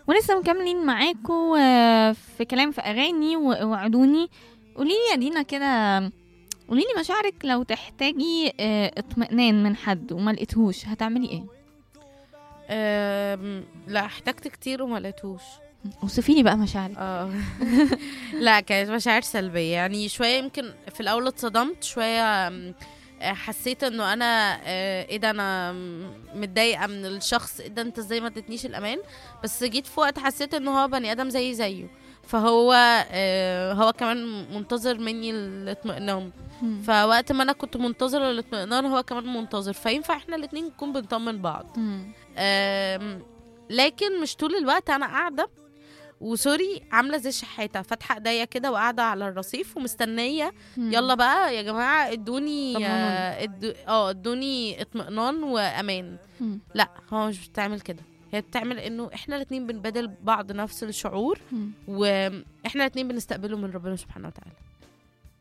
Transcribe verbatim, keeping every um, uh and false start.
ولسه مكملين معاكم آه، في كلام في اغاني و- وعدوني. قولي لي يا دينا كده، قولي لي مشاعرك لو تحتاجي آه، اطمئنان من حد وما لقيتهوش هتعملي ايه؟ أم، لا احتجت كتير وما لقيتهوش. وصفي لي بقى مشاعرك. اه لا كانت مشاعر سلبية، يعني شوية يمكن في الأول اتصدمت شوية. أم، آه، حسيت انه انا آه، ايه ده، انا م- متضايقة من الشخص، ايه ده انت ازاي ما ادتنيش الامان. بس جيت في وقت حسيت انه هو بني ادم زي زيه، فهو آه، هو كمان منتظر مني الاطمئنان. مم. فوقت ما انا كنت منتظرة الاطمئنان هو كمان منتظر، فينفع احنا الاتنين نكون بنطمن بعض. مم. أم، لكن مش طول الوقت انا قاعده وسوري عامله زي الشحاته فاتحه ايديا كده وقاعده على الرصيف ومستنيه. مم. يلا بقى يا جماعه ادوني طمنوني. اه ادو- اه ادوني اطمئنان وامان. مم. لا هو مش بتعمل كده، هي بتعمل انه احنا الاتنين بنبادل بعض نفس الشعور، مم. واحنا الاتنين بنستقبله من ربنا سبحانه وتعالى.